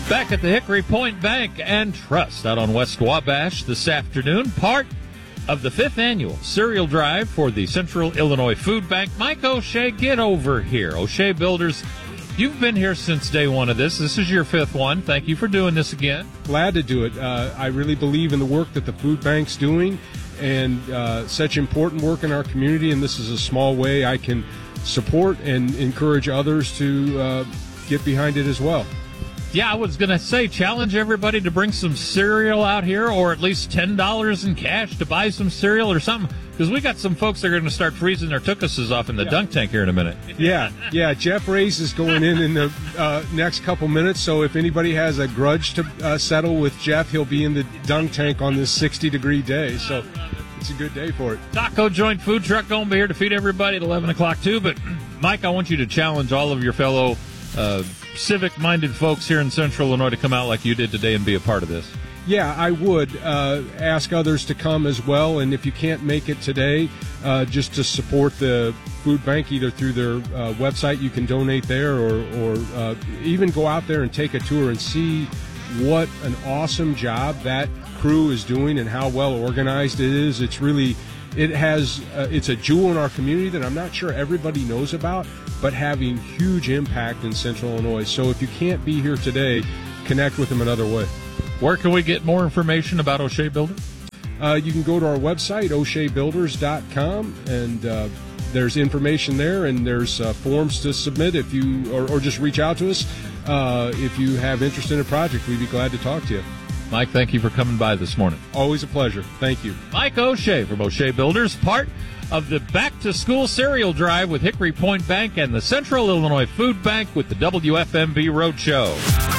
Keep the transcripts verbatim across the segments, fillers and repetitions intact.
Back at the Hickory Point Bank and Trust out on West Wabash this afternoon, part of the fifth annual cereal drive for the Central Illinois Food Bank. Mike O'Shea, get over here. O'Shea Builders, you've been here since day one of this. This is your fifth one. Thank you for doing this again. Glad to do it. Uh, I really believe in the work that the food bank's doing, and uh, such important work in our community, and this is a small way I can support and encourage others to uh, get behind it as well. Yeah, I was going to say, challenge everybody to bring some cereal out here, or at least ten dollars in cash to buy some cereal or something, because we got some folks that are going to start freezing their tookuses off in the yeah. dunk tank here in a minute. Yeah, yeah. Jeff Ray's is going in in the uh, next couple minutes, so if anybody has a grudge to uh, settle with Jeff, he'll be in the dunk tank on this sixty-degree day, so it's a good day for it. Taco Joint food truck going to be here to feed everybody at eleven o'clock, too. But, Mike, I want you to challenge all of your fellow uh, civic-minded folks here in Central Illinois to come out like you did today and be a part of this. Yeah, I would uh, ask others to come as well, and if you can't make it today, uh, just to support the food bank either through their uh, website, you can donate there, or, or uh, even go out there and take a tour and see what an awesome job that crew is doing and how well organized it is. It's really, it has, uh, it's a jewel in our community that I'm not sure everybody knows about, but having huge impact in Central Illinois. So if you can't be here today, connect with them another way. Where can we get more information about O'Shea Builders? Uh, you can go to our website, o'shea builders dot com, and uh, there's information there, and there's uh, forms to submit if you, or, or just reach out to us. Uh, if you have interest in a project, we'd be glad to talk to you. Mike, thank you for coming by this morning. Always a pleasure. Thank you. Mike O'Shea from O'Shea Builders, part of the Back-to-School Cereal Drive with Hickory Point Bank and the Central Illinois Food Bank with the W F M B Roadshow.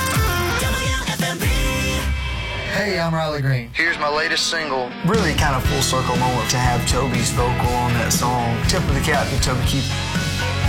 Hey, I'm Riley Green. Here's my latest single. Really kind of full circle moment to have Toby's vocal on that song. Tip of the cap to Toby Keith.